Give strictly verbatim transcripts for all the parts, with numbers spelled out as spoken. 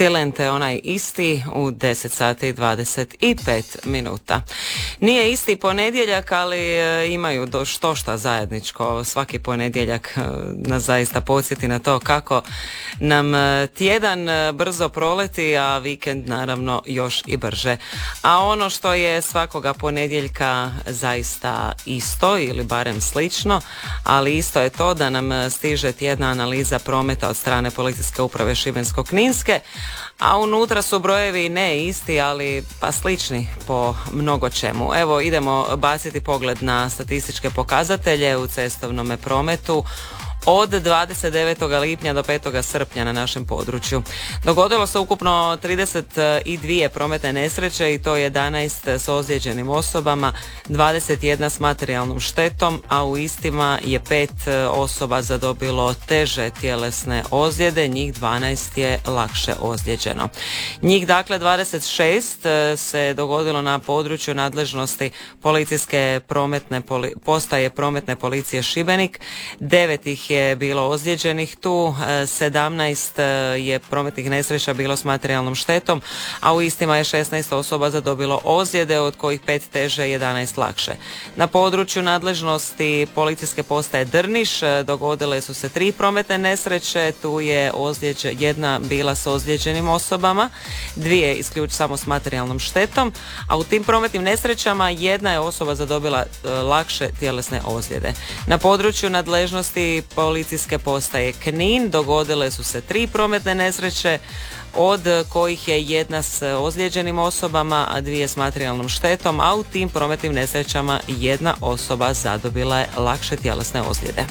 Silente onaj isti u deset sati i dvadeset pet minuta. Nije isti ponedjeljak, ali imaju do što šta zajedničko. Svaki ponedjeljak nas zaista podsjeti na to kako nam tjedan brzo proleti, a vikend naravno još i brže. A ono što je svakoga ponedjeljka zaista isto ili barem slično, ali isto je to da nam stiže tjedna analiza prometa od strane Policijske uprave Šibensko-kninske, a unutra su brojevi ne isti, ali pa slični po mnogo čemu. Evo, idemo baciti pogled na statističke pokazatelje u cestovnom prometu od dvadeset devetog lipnja do petog srpnja na našem području. Dogodilo se ukupno trideset dvije prometne nesreće i to jedanaest s ozlijeđenim osobama, dvadeset jedna s materijalnom štetom, a u istima je pet osoba zadobilo teže tjelesne ozljede, njih dvanaest je lakše ozlijeđeno. Njih dakle dvadeset šest se dogodilo na području nadležnosti policijske prometne poli, postaje prometne policije Šibenik, devet ih je bilo ozlijeđenih tu, sedamnaest je prometnih nesreća bilo s materijalnom štetom, a u istima je šesnaest osoba zadobilo ozljede, od kojih pet teže, jedanaest lakše. Na području nadležnosti policijske postaje Drniš dogodile su se tri prometne nesreće, tu je ozlijeđe, jedna bila s ozlijeđenim osobama, dvije isključ samo s materijalnom štetom, a u tim prometnim nesrećama jedna je osoba zadobila lakše tjelesne ozljede. Na području nadležnosti policijske postaje Knin dogodile su se tri prometne nesreće, od kojih je jedna s ozlijeđenim osobama, a dvije s materijalnom štetom, a u tim prometnim nesrećama jedna osoba zadobila je lakše tjelesne ozljede.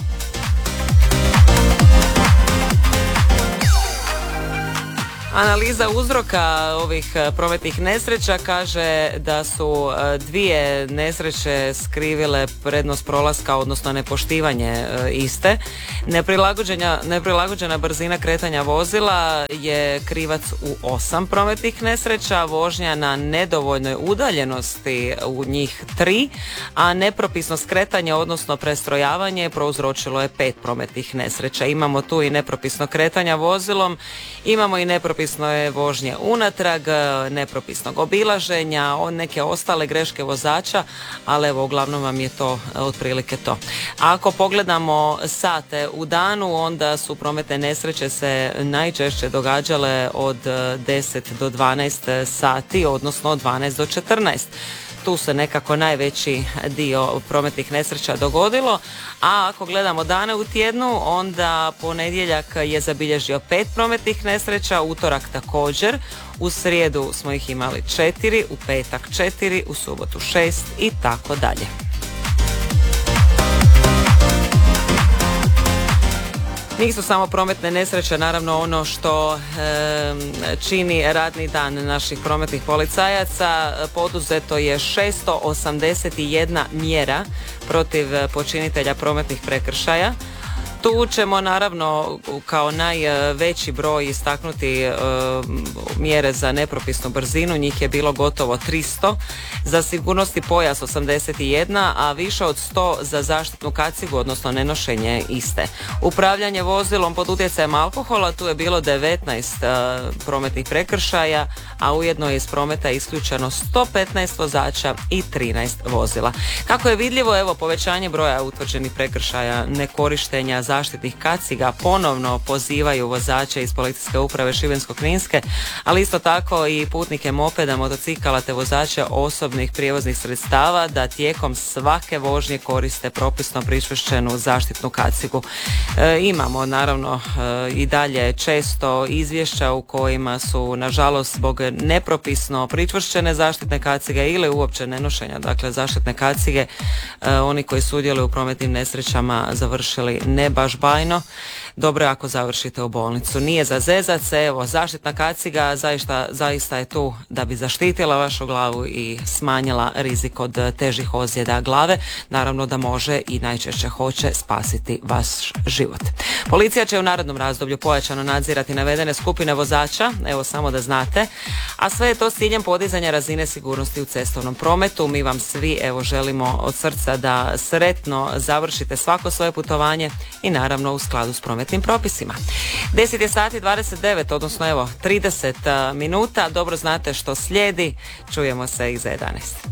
Analiza uzroka ovih prometnih nesreća kaže da su dvije nesreće skrivile prednost prolaska, odnosno nepoštivanje iste. Neprilagođena, neprilagođena brzina kretanja vozila je krivac u osam prometnih nesreća, vožnja na nedovoljnoj udaljenosti u njih tri, a nepropisno skretanje, odnosno prestrojavanje, prouzročilo je pet prometnih nesreća. Imamo tu i nepropisno kretanja vozilom, imamo i nepropisno je vožnje unatrag, nepropisnog obilaženja, neke ostale greške vozača, ali evo uglavnom vam je to otprilike to. A ako pogledamo sate u danu, onda su prometne nesreće se najčešće događale od deset do dvanaest sati, odnosno od dvanaest do četrnaest. Tu se nekako najveći dio prometnih nesreća dogodilo, a ako gledamo dane u tjednu, onda ponedjeljak je zabilježio pet prometnih nesreća, utorak također, u srijedu smo ih imali četiri, u petak četiri, u subotu šest i tako dalje. Nisu samo prometne nesreće, naravno ono što e, čini radni dan naših prometnih policajaca. Poduzeto je šesto osamdeset jedna mjera protiv počinitelja prometnih prekršaja. Tu ćemo naravno kao najveći broj istaknuti e, mjere za nepropisnu brzinu, njih je bilo gotovo tristo, za sigurnosti pojas osamdeset jedna, a više od sto za zaštitnu kacigu, odnosno nenošenje iste. Upravljanje vozilom pod utjecajem alkohola, tu je bilo devetnaest e, prometnih prekršaja, a ujedno je iz prometa isključeno sto petnaest vozača i trinaest vozila. Kako je vidljivo, evo, povećanje broja utvrđenih prekršaja nekorištenja zaštitnih kaciga ponovno pozivaju vozače iz Policijske uprave Šibensko-kninske, ali isto tako i putnike mopeda, motocikala te vozače osobnih prijevoznih sredstava da tijekom svake vožnje koriste propisno pričvršćenu zaštitnu kacigu. E, imamo naravno e, i dalje često izvješća u kojima su nažalost zbog nepropisno pričvršćene zaštitne kacige ili uopće nenošenja dakle zaštitne kacige e, oni koji sudjeluju u prometnim nesrećama završili ne baš bajno. Dobro je ako završite u bolnicu. Nije za zezat se, evo, zaštitna kaciga zaista, zaista je tu da bi zaštitila vašu glavu i smanjila rizik od težih ozljeda glave. Naravno da može i najčešće hoće spasiti vaš život. Policija će u narednom razdoblju pojačano nadzirati navedene skupine vozača, evo samo da znate, a sve je to s ciljem podizanja razine sigurnosti u cestovnom prometu. Mi vam svi evo želimo od srca da sretno završite svako svoje putovanje i naravno u skladu s prometnim prometnim propisima. deset je sati dvadeset devet, odnosno evo trideset minuta. Dobro znate što slijedi. Čujemo se i za jedanaest.